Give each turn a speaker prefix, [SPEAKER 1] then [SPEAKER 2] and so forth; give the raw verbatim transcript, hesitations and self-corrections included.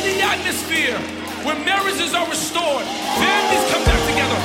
[SPEAKER 1] the atmosphere where marriages are restored, families come back together,